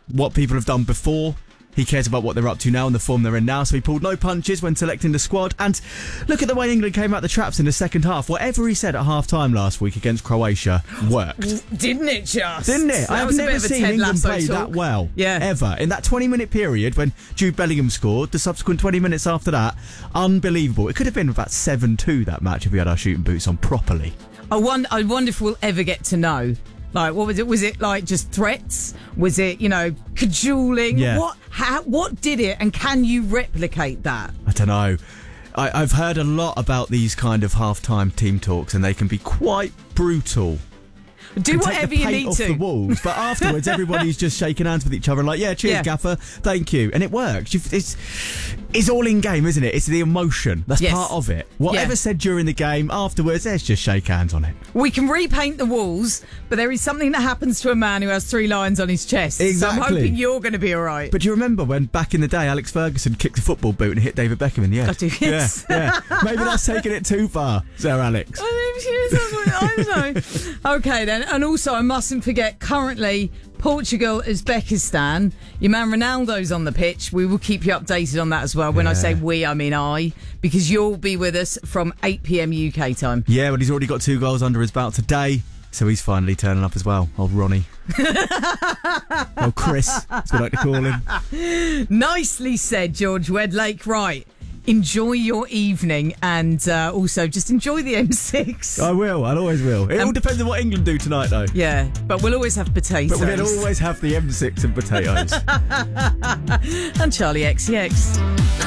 what people have done before. He cares about what they're up to now and the form they're in now, so he pulled no punches when selecting the squad. And look at the way England came out the traps in the second half. Whatever he said at half-time last week against Croatia worked. Didn't it just? Didn't it? I have never seen England play that well, ever. In that 20-minute period when Jude Bellingham scored, the subsequent 20 minutes after that, unbelievable. It could have been about 7-2, that match, if we had our shooting boots on properly. I wonder if we'll ever get to know. Like, what was it? Was it like just threats? Was it, cajoling? Yeah. What did it? And can you replicate that? I don't know. I've heard a lot about these kind of half-time team talks, and they can be quite brutal. Do whatever you need off to. The walls, but afterwards everybody's just shaking hands with each other like, cheers, Gaffer, thank you, and it works. It's all in game, isn't it? It's the emotion that's part of it. Whatever's said during the game, afterwards let's just shake hands on it. We can repaint the walls, but there is something that happens to a man who has 3 lions on his chest. Exactly. So I'm hoping you're going to be all right. But do you remember when back in the day Alex Ferguson kicked a football boot and hit David Beckham in the head? I do, yes. Yeah. Maybe that's taking it too far, Sir Alex. I don't know. Okay then, and also I mustn't forget, currently Portugal, Uzbekistan. Your man Ronaldo's on the pitch. We will keep you updated on that as well. When I say we, I mean I, because you'll be with us from 8 p.m. UK time. Yeah, but he's already got 2 goals under his belt today, so he's finally turning up as well. Old Ronnie. Old Chris, as we like to call him. Nicely said, George Wedlake. Right. Enjoy your evening, and also just enjoy the M6. I will. I always will. It all depends on what England do tonight, though. Yeah, but we'll always have potatoes. But we'll always have the M6 and potatoes. And Charlie XCX.